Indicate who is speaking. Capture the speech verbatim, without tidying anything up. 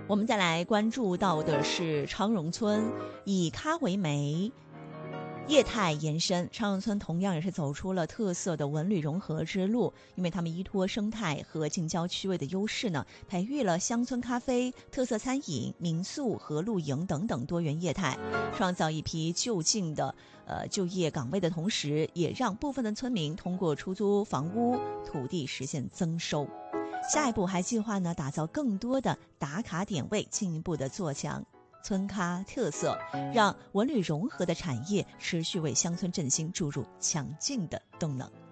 Speaker 1: 我们再来关注到的是昌荣村，以咖为媒，业态延伸。昌荣村同样也是走出了特色的文旅融合之路，因为他们依托生态和近郊区位的优势呢，培育了乡村咖啡、特色餐饮、民宿和露营等等多元业态，创造一批就近的呃就业岗位的同时，也让部分的村民通过出租房屋土地实现增收。下一步还计划呢打造更多的打卡点位，进一步的做强村咖特色，让文旅融合的产业持续为乡村振兴注入强劲的动能。